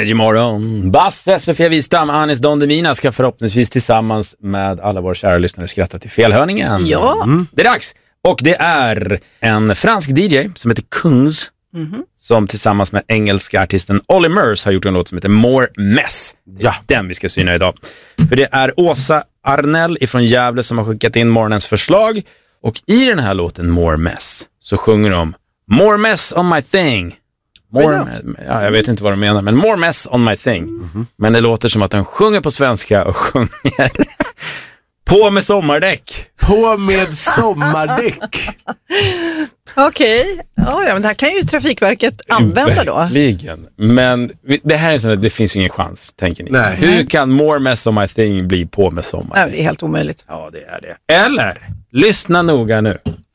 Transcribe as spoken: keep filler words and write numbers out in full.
Energy Morgon. Basse, Sofia Wistam, Anis Don Demina ska förhoppningsvis tillsammans med alla våra kära lyssnare skratta till felhörningen. Ja. Mm. Det är dags. Och det är en fransk D J som heter Kungs mm-hmm. som tillsammans med engelska artisten Olly Murs har gjort en låt som heter More Mess. Ja, den vi ska syna idag. För det är Åsa Arnell ifrån Gävle som har skickat in morgonens förslag. Och i den här låten More Mess så sjunger de More Mess on my thing. More, ja, jag vet inte vad de menar, men More Mess on my thing. Mm-hmm. Men det låter som att de sjunger på svenska och sjunger på med sommardäck. På med sommardäck. Okej, okay. Ja, men det här kan ju Trafikverket använda då. Verkligen. Men det här är så att det finns ju ingen chans, tänker ni. Nej. Hur kan More Mess on my thing bli på med sommardäck? Ja, det är helt omöjligt. Ja, det är det. Eller, lyssna noga nu.